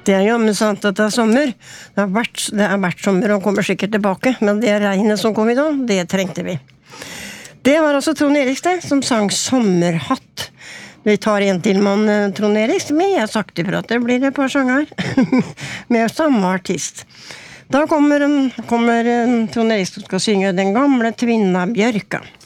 Det jo med sant at det sommer. Det har vært sommer og kommer sikkert tilbake, men det regnet som kom I dag, det trengte vi. Det var altså Trond Erikstad som sang Sommerhatt. Vi tar en til med Trond Erikstad, men jeg har sagt ifra at det blir et par sanger med samme artist. Da kommer Trond Erikstad som skal synge Den gamle Tvinna Bjørka.